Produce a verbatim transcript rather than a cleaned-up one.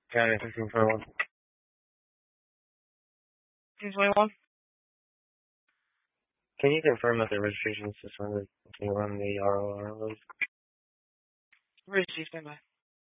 County fifteen twenty-one. fifteen twenty-one? Can you confirm that the registration is suspended? Can you run the R O R, please? Receive, stand by.